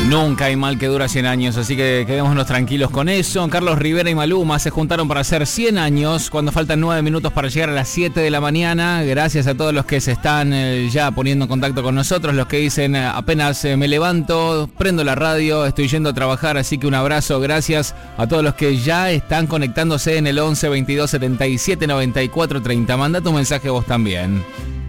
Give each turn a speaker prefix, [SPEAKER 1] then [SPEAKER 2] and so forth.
[SPEAKER 1] Nunca hay mal que dura 100 años, así que quedémonos tranquilos con eso. Carlos Rivera y Maluma se juntaron para hacer 100 años, cuando faltan 9 minutos para llegar a las 7 de la mañana. Gracias a todos los que se están ya poniendo en contacto con nosotros, los que dicen apenas me levanto, prendo la radio, estoy yendo a trabajar, así que un abrazo, gracias a todos los que ya están conectándose en el 11 22 77 94 30. Manda tu mensaje vos también.